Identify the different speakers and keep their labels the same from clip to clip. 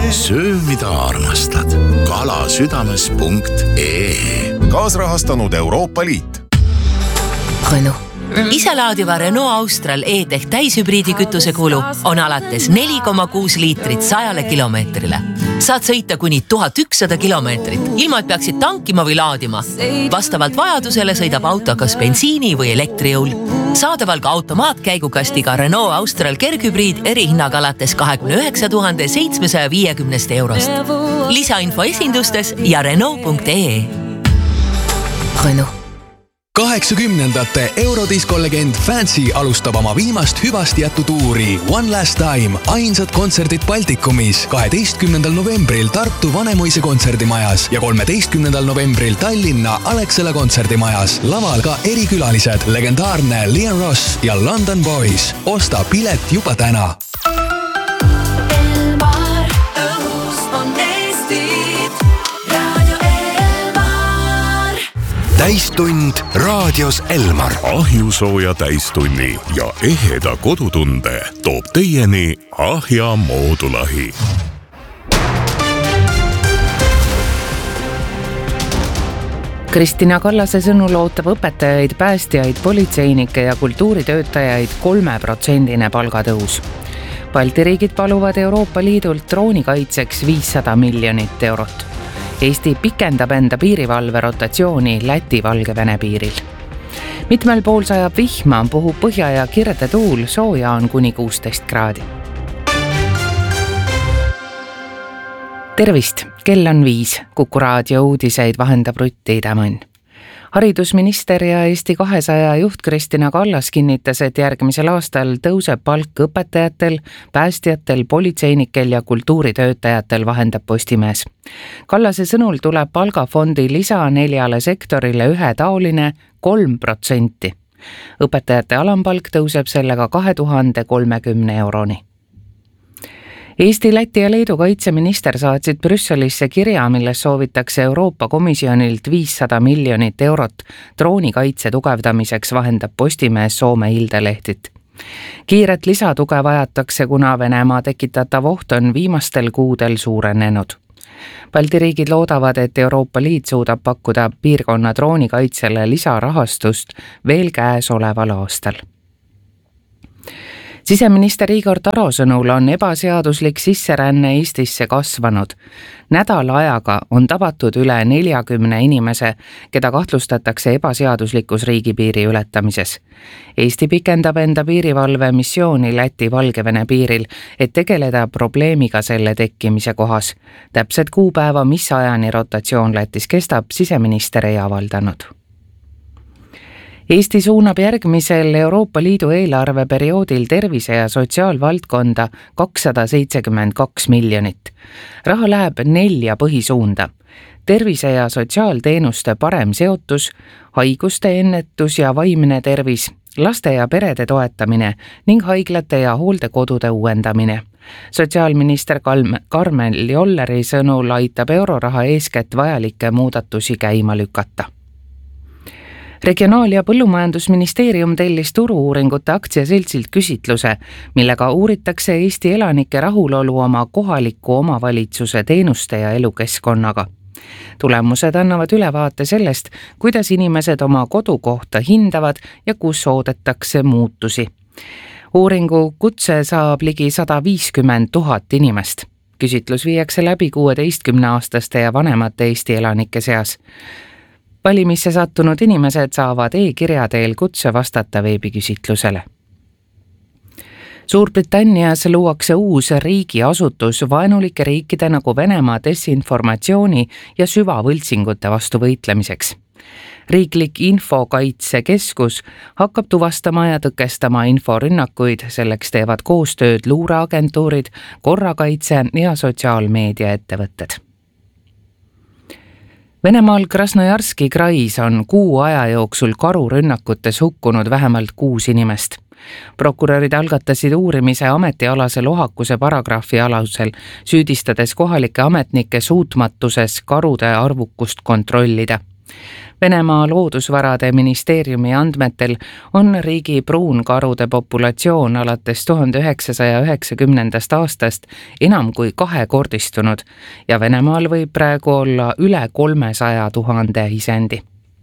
Speaker 1: söö, mida armastad. kalasüdames.ee.
Speaker 2: Kaasrahastanud Euroopa Liit.
Speaker 3: Renault. Iselaadiva Renault Austral E-Tech täishübriidi kütusekulu on alates 4,6 liitrit 100 kilomeetrile. Saad sõita kuni 1100 kilomeetrit, ilma et peaksid tankima või laadima. Vastavalt vajadusele sõidab auto kas bensiini või elektrijõul. Saadaval ka automaatkäigukastiga Renault Austral kerghübriid erihinnaga alates 29 750 eurost. Lisainfo esindustes ja Renault.ee. Renault.
Speaker 4: 80ndate Eurodisko-legend Fancy alustab oma viimast hüvasti jättu tuuri One Last Time. Ainsad kontserdid Baltikumis 12. novembril Tartu Vanemuise kontserdimajas ja 13. novembril Tallinna Alexela kontserdimajas. Laval ka erikülalised, legendaarne Liam Ross ja London Boys. Osta pilet juba täna.
Speaker 5: Täistund raadios Elmar.
Speaker 1: Ahjusooja täistunni ja eheda kodutunde toob teieni Ahja moodulahi.
Speaker 6: Kristina Kallase sõnul ootab õpetajaid, päästjaid, politseinikke ja kultuuritöötajaid 3% palgatõus. Balti riigid paluvad Euroopa Liidult droonikaitseks 500 miljonit eurot. Eesti pikendab enda piirivalve rotatsiooni Läti-Valgevene piiril. Mitmel pool sajab vihma, puhub põhja ja kirde tuul, sooja on kuni 16 kraadi. Tervist, kell on 5, Kuku raadio uudiseid vahendab Rutti Idamann. Haridusminister ja Eesti 200 juht Kristina Kallas kinnitas, et järgmisel aastal tõuseb palk õpetajatel, päästjatel, politseinikel ja kultuuritöötajatel, vahendab Postimees. Kallase sõnul tuleb palgafondi lisa 4 sektorile ühetaoline 3%. Õpetajate alampalk tõuseb sellega 2030 euroni. Eesti, Läti ja Leedu kaitseminister saatsid Brüsselisse kirja, milles soovitakse Euroopa Komisjonilt 500 miljonit eurot droonikaitse tugevdamiseks, vahendab Postimees Soome Ildelehtit. Kiiret lisatuge vajatakse, kuna Venemaa tekitatav oht on viimastel kuudel suurenenud. Balti riigid loodavad, et Euroopa Liit suudab pakkuda piirkonna droonikaitsele lisarahastust veel käesoleval aastal. Siseminister Igor Taro sõnul on ebaseaduslik sisseränne Eestisse kasvanud. Nädala ajaga on tabatud üle 40 inimese, keda kahtlustatakse ebaseaduslikus riigipiiri ületamises. Eesti pikendab enda piirivalve missiooni Läti-Valgevene piiril, et tegeleda probleemiga selle tekkimise kohas. Täpset kuupäeva, mis ajani rotatsioon Lätis kestab, siseminister ei avaldanud. Eesti suunab järgmisel Euroopa Liidu eelarveperioodil tervise- ja sotsiaalvaldkonda 272 miljonit. Raha läheb 4 põhisuunda. Tervise- ja sotsiaalteenuste parem seotus, haiguste ennetus ja vaimne tervis, laste ja perede toetamine ning haiglate ja hooldekodude uuendamine. Sotsiaalminister Karmel Jolleri sõnul aitab euroraha eeskätt vajalikke muudatusi käima lükata. Regionaal- ja Põllumajandusministeerium tellis Turu-uuringute aktsiaseltsilt küsitluse, millega uuritakse Eesti elanike rahulolu oma kohaliku omavalitsuse teenuste ja elukeskkonnaga. Tulemused annavad ülevaate sellest, kuidas inimesed oma kodukohta hindavad ja kus oodatakse muutusi. Uuringu kutse saab ligi 150 000 inimest. Küsitlus viiakse läbi 16-aastaste ja vanemate Eesti elanike seas. Valimisse sattunud inimesed saavad e-kirja teel kutse vastata veebiküsitlusele. Suurbritannias luuakse uus riigiasutus vaenulike riikide nagu Venemaa desinformatsiooni ja süvavõltsingute vastu võitlemiseks. Riiklik infokaitsekeskus hakkab tuvastama ja tõkestama inforünnakuid, selleks teevad koostööd luureagentuurid, korrakaitse ja sotsiaalmeediaettevõtted. Venemaal Krasnojarski krais on kuu aja jooksul karurünnakutes hukkunud vähemalt 6 inimest. Prokurörid algatasid uurimise ametialase lohakuse paragrahvi alusel, süüdistades kohalikke ametnikke suutmatuses karude arvukust kontrollida. Venemaa loodusvarade ministeeriumi andmetel on riigi pruunkarude populatsioon alates 1990. aastast enam kui kahekordistunud ja Venemaal võib praegu olla üle 300 000 isendi.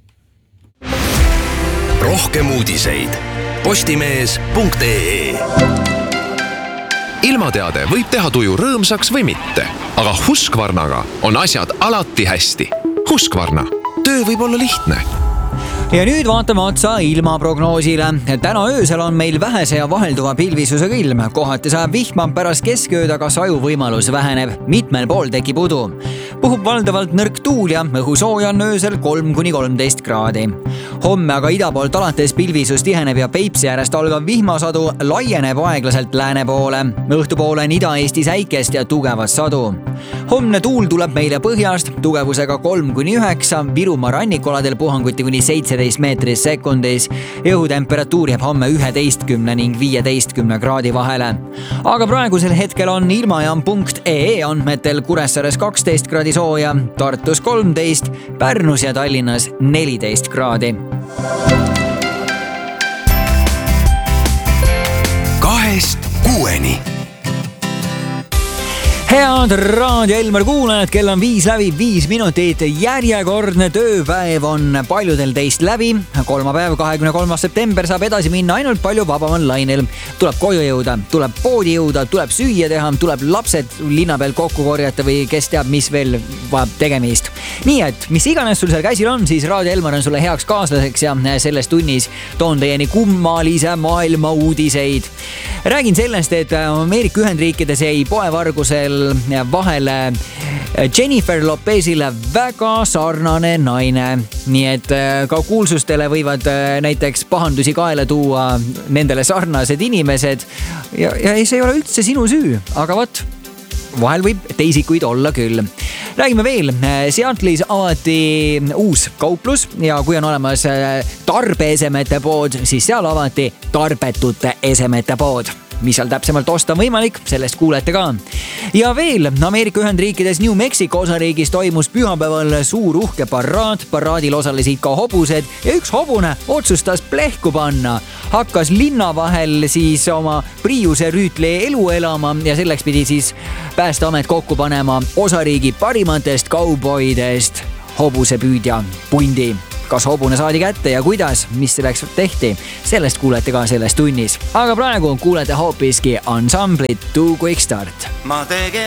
Speaker 5: Rohkem uudiseid postimees.ee.
Speaker 7: Ilmateade võib teha tuju rõõmsaks või mitte, aga Husqvarnaga on asjad alati hästi. Husqvarna, töö võib olla lihtne.
Speaker 8: Ja nüüd vaatame otsa ilmaprognoosile. Täna öösel on meil vähese ja vahelduva pilvisusega ilm. Kohati sajab vihma, pärast keskööd aga saju võimalus väheneb. Mitmel pool tekib udu. Puhub valdavalt nõrk tuul ja õhusooja on öösel 3–13 kraadi. Homme aga ida poolt alates pilvisus tiheneb ja Peipsi äärest algav vihmasadu laieneb aeglaselt lääne poole. Õhtupoole on Ida-Eestis äikest ja tugevat sadu. Homne tuul tuleb meile põhjast tugevusega 3–9, Virumaa rannikualadel puhanguti kuni 17 meetris sekundis. Õhutemperatuur jääb homme 11 ning 15 kraadi vahele. Aga praegusel hetkel on ilmajaam.ee andmetel Kuressaares 12 kraadi sooja, Tartus 13, Pärnus ja Tallinnas 14 kraadi.
Speaker 5: 2–6.
Speaker 8: Head Raadio Elmar kuulajad, kell on 5:05, järjekordne tööpäev on paljudel teist läbi. Kolmapäev, 23. september saab edasi minna ainult palju vabamal lainel. Tuleb koju jõuda, tuleb poodi jõuda, tuleb süüa teha, tuleb lapsed linna peal kokku korjata või kes teab, mis veel vajab tegemist. Nii et, mis iganes sul seal käsil on, siis Raadio Elmar on sulle heaks kaaslaseks ja selles tunnis toon teieni kummalise maailma uudiseid. Räägin sellest, et Ameerika Ühendriikides jäi poevargusel vahele Jennifer Lopezile väga sarnane naine. Nii et ka kuulsustele võivad näiteks pahandusi kaela tuua nendele sarnased inimesed ja see ei ole üldse sinu süü, aga vot, vahel võib teisikuid olla küll. Räägime veel, Seattle'is avati uus kauplus ja kui on olemas tarbeesemete pood, siis seal avati tarbetute esemete pood. Mis seal täpsemalt osta on võimalik, sellest kuulete ka. Ja veel, Ameerika Ühendriikides New Mexico osariigis toimus pühapäeval suur uhke paraad. Paraadil osalesid ka hobused ja üks hobune otsustas plehku panna. Hakkas linna vahel siis oma Priuse rüütli elu elama ja selleks pidi siis Päästeamet kokku panema osariigi parimatest kauboidest hobusepüüdja pundi. Kas hobune saadi kätte ja kuidas, mis selleks tehti, sellest kuulete ka selles tunnis. Aga praegu kuulete hoopiski ansamblit Too Quick Start.